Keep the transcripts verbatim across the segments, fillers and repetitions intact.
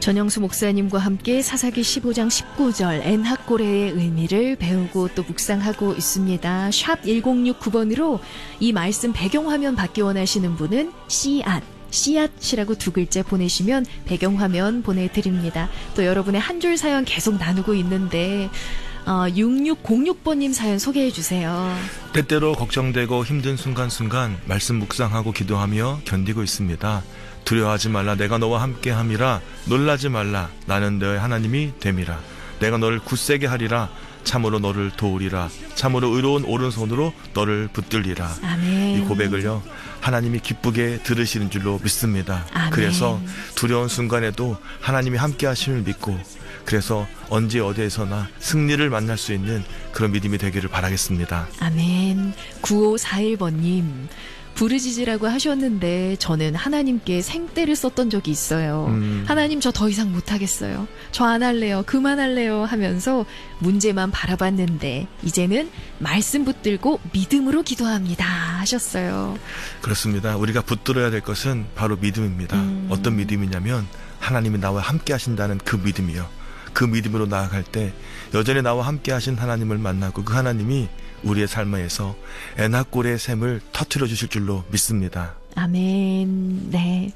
전영수 목사님과 함께 사사기 십오 장 십구 절 엔하꼬레의 의미를 배우고 또 묵상하고 있습니다. 샵 일공육구 번으로 이 말씀 배경화면 받기 원하시는 분은 씨앗, 씨앗이라고 두 글자 보내시면 배경화면 보내드립니다. 또 여러분의 한 줄 사연 계속 나누고 있는데 어, 육육공육 번님 사연 소개해 주세요. 때때로 걱정되고 힘든 순간순간 말씀 묵상하고 기도하며 견디고 있습니다. 두려워하지 말라, 내가 너와 함께함이라. 놀라지 말라, 나는 너의 하나님이 됨이라. 내가 너를 굳세게 하리라. 참으로 너를 도우리라. 참으로 의로운 오른손으로 너를 붙들리라. 아멘. 이 고백을요, 하나님이 기쁘게 들으시는 줄로 믿습니다. 아멘. 그래서 두려운 순간에도 하나님이 함께 하심을 믿고, 그래서 언제 어디에서나 승리를 만날 수 있는 그런 믿음이 되기를 바라겠습니다. 아멘. 구오사일 번님, 부르짖으라고 하셨는데 저는 하나님께 생떼를 썼던 적이 있어요. 음. 하나님, 저 더 이상 못하겠어요. 저 안 할래요. 그만할래요 하면서 문제만 바라봤는데 이제는 말씀 붙들고 믿음으로 기도합니다 하셨어요. 그렇습니다. 우리가 붙들어야 될 것은 바로 믿음입니다. 음. 어떤 믿음이냐면 하나님이 나와 함께 하신다는 그 믿음이요. 그 믿음으로 나아갈 때 여전히 나와 함께 하신 하나님을 만나고 그 하나님이 우리의 삶에서 엔하꼬레의 샘을 터뜨려 주실 줄로 믿습니다. 아멘. 네.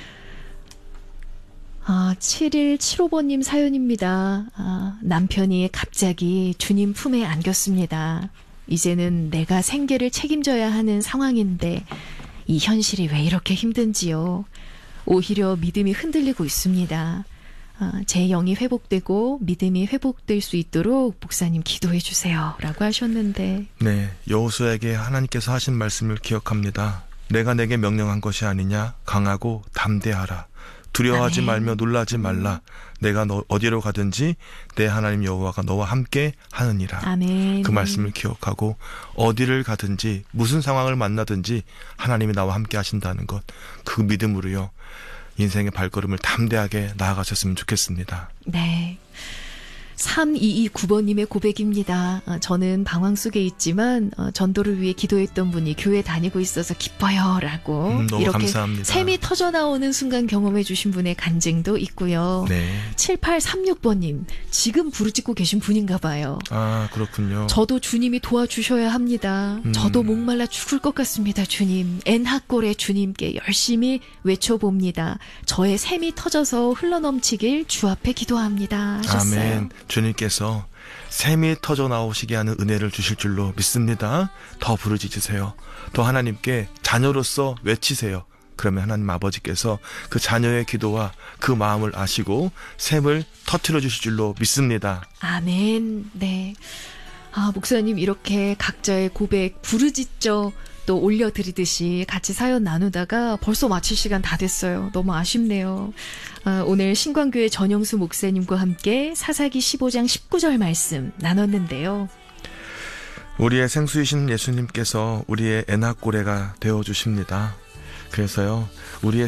아, 칠일칠오 번님 사연입니다. 아, 남편이 갑자기 주님 품에 안겼습니다. 이제는 내가 생계를 책임져야 하는 상황인데 이 현실이 왜 이렇게 힘든지요. 오히려 믿음이 흔들리고 있습니다. 아, 제 영이 회복되고 믿음이 회복될 수 있도록 목사님 기도해 주세요 라고 하셨는데, 네, 여호수아에게 하나님께서 하신 말씀을 기억합니다. 내가 내게 명령한 것이 아니냐. 강하고 담대하라. 두려워하지 아멘. 말며 놀라지 말라. 내가 너 어디로 가든지 내 하나님 여호와가 너와 함께 하느니라. 아멘. 그 말씀을 기억하고 어디를 가든지 무슨 상황을 만나든지 하나님이 나와 함께 하신다는 것, 그 믿음으로요, 인생의 발걸음을 담대하게 나아가셨으면 좋겠습니다. 네. 삼이이구 번님의 고백입니다. 어, 저는 방황 속에 있지만 어, 전도를 위해 기도했던 분이 교회 다니고 있어서 기뻐요 라고 음, 너무 이렇게 감사합니다. 샘이 터져나오는 순간 경험해 주신 분의 간증도 있고요. 네. 칠팔삼육 번님, 지금 부르짖고 계신 분인가 봐요. 아, 그렇군요. 저도 주님이 도와주셔야 합니다. 음. 저도 목말라 죽을 것 같습니다. 주님, 엔하꼬레 주님께 열심히 외쳐봅니다. 저의 샘이 터져서 흘러넘치길 주 앞에 기도합니다 하셨어요. 아멘. 주님께서 샘이 터져 나오시게 하는 은혜를 주실 줄로 믿습니다. 더 부르짖으세요. 더 하나님께 자녀로서 외치세요. 그러면 하나님 아버지께서 그 자녀의 기도와 그 마음을 아시고 샘을 터뜨려 주실 줄로 믿습니다. 아멘. 네. 아, 목사님 이렇게 각자의 고백 부르짖죠 또 올려드리듯이 같이 사연 나누다가 벌써 마칠 시간 다 됐어요. 너무 아쉽네요. 아, 오늘 신광교회 전영수 목사님과 함께 사사기 십오 장 십구 절 말씀 나눴는데요. 우리의 생수이신 예수님께서 우리의 엔하꼬레가 되어주십니다. 그래서요, 우리의